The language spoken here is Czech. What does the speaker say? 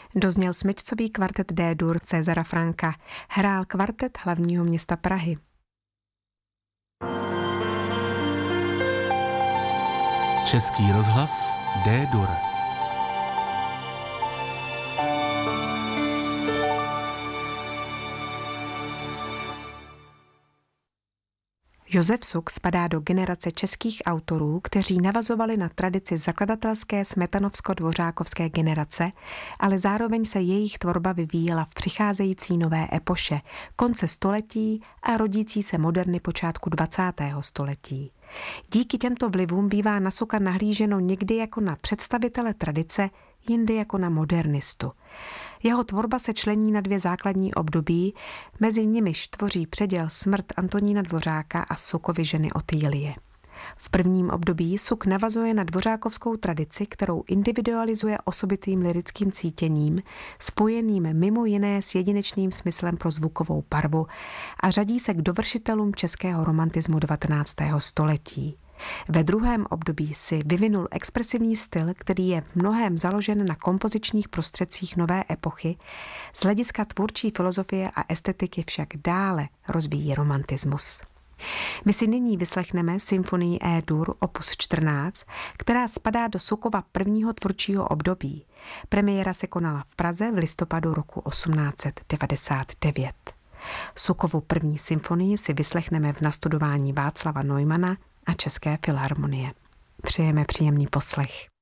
Dozněl smyčcový kvartet D-dur Césara Franka. Hrál kvartet hlavního města Prahy. Český rozhlas D-dur. Josef Suk spadá do generace českých autorů, kteří navazovali na tradici zakladatelské smetanovsko-dvořákovské generace, ale zároveň se jejich tvorba vyvíjela v přicházející nové epoše, konce století a rodící se moderny počátku 20. století. Díky těmto vlivům bývá na Suka nahlíženo někdy jako na představitele tradice, jindy jako na modernistu. Jeho tvorba se člení na dvě základní období, mezi nimiž tvoří předěl Smrt Antonína Dvořáka a Sukovy ženy Otýlie. V prvním období Suk navazuje na dvořákovskou tradici, kterou individualizuje osobitým lyrickým cítěním, spojeným mimo jiné s jedinečným smyslem pro zvukovou barvu a řadí se k dovršitelům českého romantismu 19. století. Ve druhém období si vyvinul expresivní styl, který je v mnohém založen na kompozičních prostředcích nové epochy, z hlediska tvůrčí filozofie a estetiky však dále rozvíjí romantismus. My si nyní vyslechneme symfonii E-dur opus 14, která spadá do Sukova prvního tvůrčího období. Premiéra se konala v Praze v listopadu roku 1899. Sukovu první symfonii si vyslechneme v nastudování Václava Neumana a České filharmonie. Přejeme příjemný poslech.